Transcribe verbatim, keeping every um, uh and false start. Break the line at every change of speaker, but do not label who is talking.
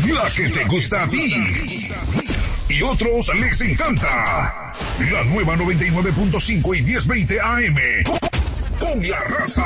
la que te gusta a ti y otros les encanta. La nueva noventa y nueve punto cinco y diez veinte A M con la raza.